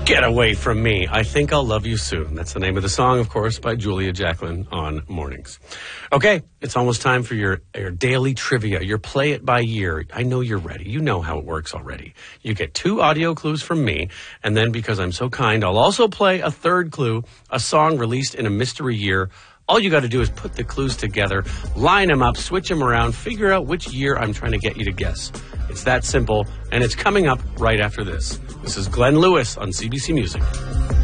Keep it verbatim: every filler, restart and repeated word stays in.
Get away from me. I think I'll love you soon. That's the name of the song, of course, by Julia Jacqueline on Mornings. Okay, it's almost time for your, your daily trivia, your play it by year. I know you're ready. You know how it works already. You get two audio clues from me, and then because I'm so kind, I'll also play a third clue, a song released in a mystery year. All you got to do is put the clues together, line them up, switch them around, figure out which year I'm trying to get you to guess. It's that simple, and it's coming up right after this. This is Glenn Lewis on C B C Music.